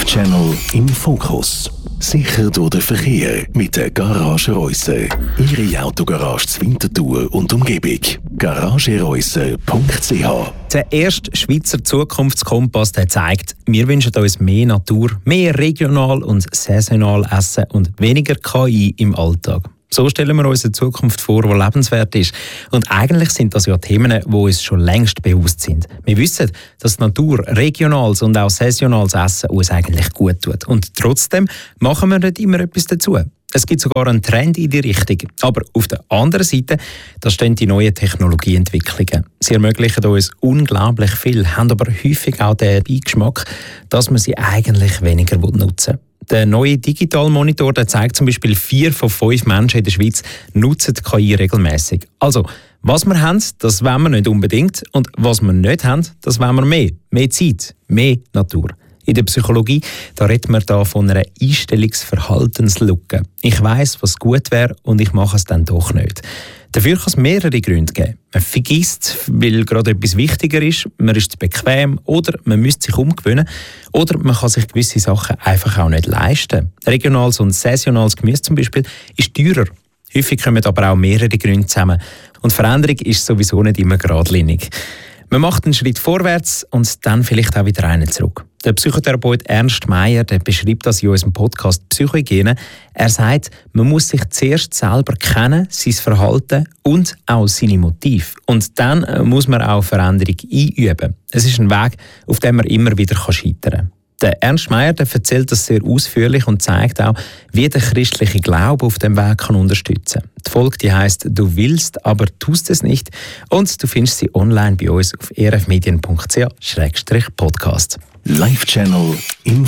Live-Channel im Fokus. Sicher durch den Verkehr mit der Garage Reusser. Ihre Autogarage zur Winterthur und Umgebung. garagereusser.ch. Der erste Schweizer Zukunftskompass der zeigt, wir wünschen uns mehr Natur, mehr regional und saisonal Essen und weniger KI im Alltag. So stellen wir uns eine Zukunft vor, die lebenswert ist. Und eigentlich sind das ja Themen, die uns schon längst bewusst sind. Wir wissen, dass Natur, regionales und auch saisonales Essen uns eigentlich gut tut. Und trotzdem machen wir nicht immer etwas dazu. Es gibt sogar einen Trend in die Richtung. Aber auf der anderen Seite, da stehen die neuen Technologieentwicklungen. Sie ermöglichen uns unglaublich viel, haben aber häufig auch den Beigeschmack, dass man sie eigentlich weniger nutzen will. Der neue Digital-Monitor zeigt zum Beispiel, 4 von 5 Menschen in der Schweiz nutzen KI regelmäßig. Also, was wir haben, das wollen wir nicht unbedingt. Und was wir nicht haben, das wollen wir mehr. Mehr Zeit, mehr Natur. In der Psychologie da redet man da von einer Einstellungsverhaltenslücke. Ich weiss, was gut wäre und ich mache es dann doch nicht. Dafür kann es mehrere Gründe geben. Man vergisst, weil gerade etwas wichtiger ist, man ist zu bequem oder man müsste sich umgewöhnen oder man kann sich gewisse Sachen einfach auch nicht leisten. Regionales und saisonales Gemüse zum Beispiel ist teurer. Häufig kommen aber auch mehrere Gründe zusammen. Und Veränderung ist sowieso nicht immer geradlinig. Man macht einen Schritt vorwärts und dann vielleicht auch wieder einen zurück. Der Psychotherapeut Ernst Meier, der beschreibt das in unserem Podcast Psychohygiene. Er sagt, man muss sich zuerst selber kennen, sein Verhalten und auch seine Motive. Und dann muss man auch Veränderung einüben. Es ist ein Weg, auf dem man immer wieder scheitern kann. Der Ernst Meier der erzählt das sehr ausführlich und zeigt auch, wie der christliche Glaube auf dem Weg kann unterstützen kann. Die Folge die heisst «Du willst, aber tust es nicht» und du findest sie online bei uns auf erfmedien.ch/podcast. Live-Channel im